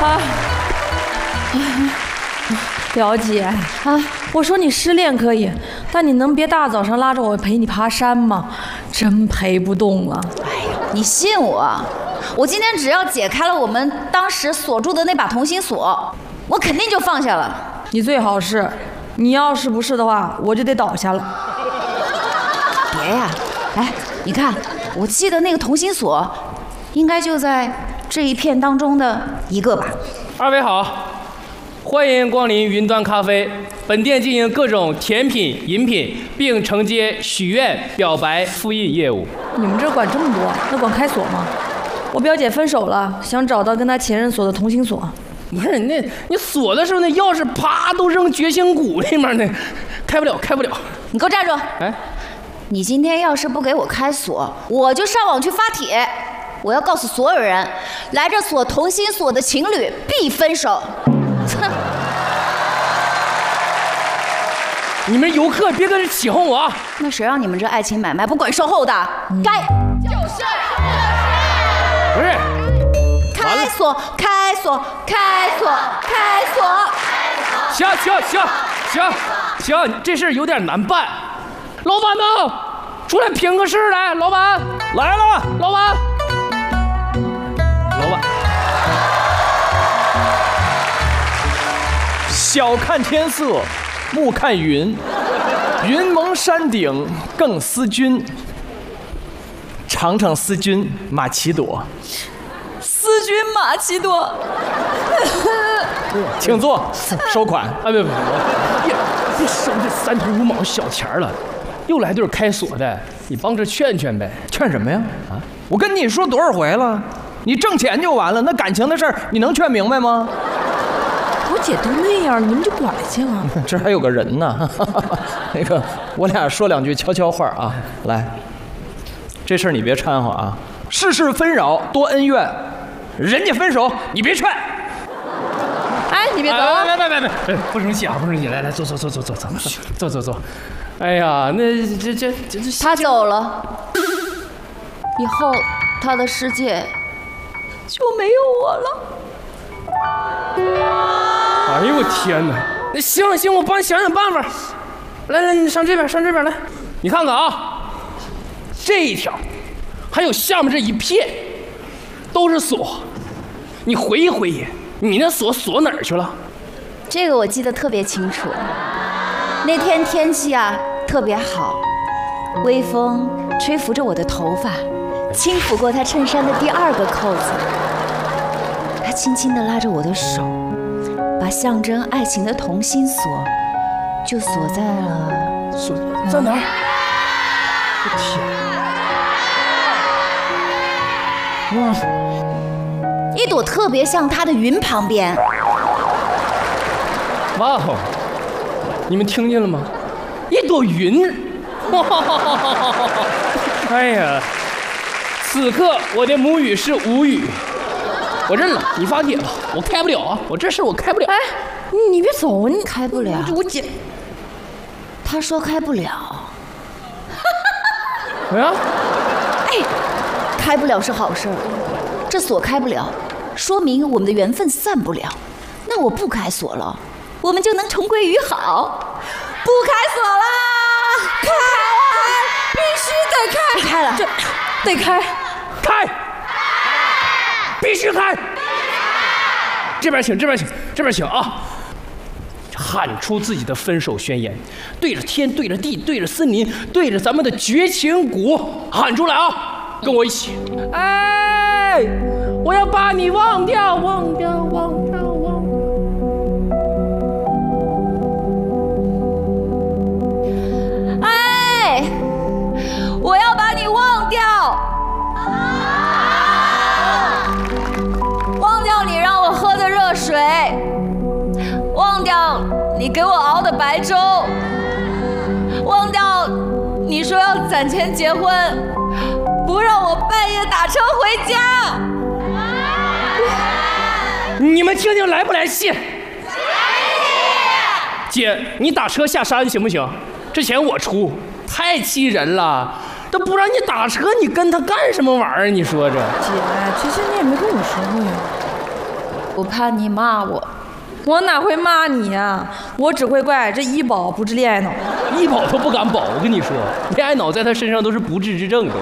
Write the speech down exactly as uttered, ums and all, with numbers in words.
啊，表姐啊，我说你失恋可以，但你能别大早上拉着我陪你爬山吗？真陪不动了。 哎呀，你信我，我今天只要解开了我们当时锁住的那把同心锁，我肯定就放下了。 你最好是，你要是不是的话，我就得倒下了。 别呀，哎，你看，我记得那个同心锁，应该就在这一片当中的一个吧。 二位好，欢迎光临云端咖啡。本店经营各种甜品、饮品，并承接许愿、表白、复印业务。 你们这管这么多，那管开锁吗？我表姐分手了，想找到跟她前任锁的同心锁。 不是那，你锁的时候那钥匙啪都扔绝情谷里面呢，开不了，开不了。 你给我站住！ 哎， 你今天要是不给我开锁，我就上网去发帖，我要告诉所有人，来这锁同心锁的情侣必分手。哼！ 你们游客别搁这起哄我啊！ 那谁让你们这爱情买卖不管售后的？ 嗯、 该就是不是开锁，开锁，开锁，开锁。 行行行行行，这事儿有点难办。老板呢？出来评个事来，老板来了，老板，老板。 晓看天色，暮看云，云蒙山顶更思君。长城思君马奇朵， 思君马奇朵。 请坐，收款。 啊，别别别，别收这三头五毛小钱了，又来对开锁的，你帮着劝劝呗。 劝什么呀？啊，我跟你说多少回了，你挣钱就完了，那感情的事儿你能劝明白吗？ 我姐都那样，你们就管去啊！ 这还有个人呢，那个我俩说两句悄悄话啊。来，这事儿你别掺和啊。世事纷扰多恩怨，人家分手你别劝。 哎，你别走！ 别别别别别，不生气啊，不生气！来来，坐坐坐坐坐坐坐坐坐。哎呀，那这这这这， 他走了，以后他的世界就没有我了。 哎呦我天哪！那行行，我帮你想想办法。来来，你上这边，上这边来。你看看啊，这一条，还有下面这一片，都是锁。你回忆回忆，你那锁锁哪儿去了？ 这个我记得特别清楚。那天天气啊特别好，微风吹拂着我的头发，轻抚过他衬衫的第二个扣子。他轻轻地拉着我的手，把象征爱情的同心锁就锁在了锁在哪儿？我天！哇， 一朵特别像他的云旁边。 哇哦！你们听见了吗？一朵云！哎呀，此刻我的母语是无语。我认了，你发帖吧，我开不了啊，我这事我开不了。 哎，你别走，你开不了。 我姐， 他说开不了。 哎呀， 哎，开不了是好事儿，这锁开不了，说明我们的缘分散不了。那我不开锁了，我们就能重归于好。不开锁啦！开开，必须得开！不开了， 这得开， 开，必须开！这边请，这边请，这边请啊！喊出自己的分手宣言，对着天，对着地，对着森林，对着咱们的绝情谷喊出来啊！跟我一起，哎，我要把你忘掉，忘掉，忘掉，忘掉。 哎，我要把你忘掉，忘掉你让我喝的热水，忘掉你给我熬的白粥，忘掉你说要攒钱结婚，不让我半夜打车回家。 你们听听来不来气？姐，你打车下山行不行？这钱我出，太气人了。都不让你打车，你跟他干什么玩意儿？你说这？ 姐，其实你也没跟我说过呀。 我怕你骂我。 我哪会骂你呀？我只会怪这医保不治恋爱脑。 医保都不敢保，我跟你说，恋爱脑在他身上都是不治之症都。